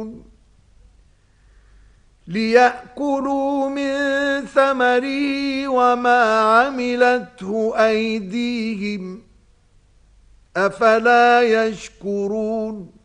ليأكلوا من ثمره وما عملته أيديهم أفلا يشكرون